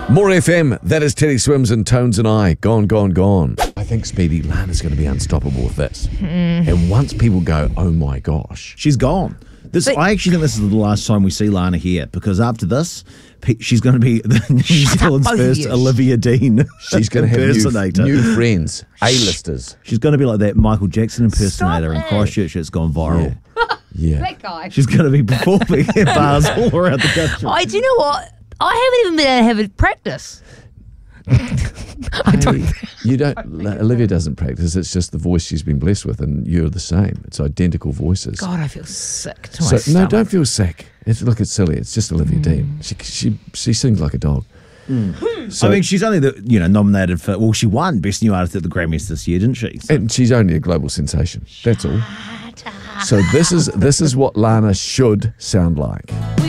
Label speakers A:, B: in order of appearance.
A: More FM, that is Teddy Swims and Tones and I. Gone, gone, gone. I think, Speedy, Lana's going to be unstoppable with this. And once people go, oh my gosh.
B: She's gone. I actually think this is the last time we see Lana here, because after this, she's going to be New Zealand's first Olivia Dean.
A: She's going to have new friends, A-listers.
B: She's going to be like that Michael Jackson impersonator in Christchurch that's gone viral.
A: Yeah.
C: That guy.
B: She's going to be performing at bars all around the country.
C: Do you know what? I haven't even been able to have a practice.
A: Olivia doesn't practice. It's just the voice she's been blessed with, and you're the same. It's identical voices.
C: God, I feel sick to my stomach.
A: No, don't feel sick. It's silly. It's just Olivia Dean. She sings like a dog.
B: So, I mean, she's only nominated for. Well, she won Best New Artist at the Grammys this year, didn't she?
A: And she's only a global sensation. That's all. So this is what Lana should sound like.